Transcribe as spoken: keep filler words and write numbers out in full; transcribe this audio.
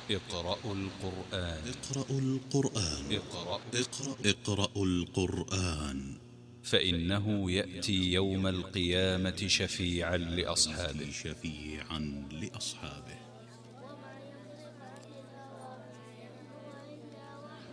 اقرأوا القرآن. اقرأوا القرآن. اقرأ اقرأ اقرأوا القرآن، فإنه يأتي يوم القيامة شفيعا لأصحابه شفيعا لأصحابه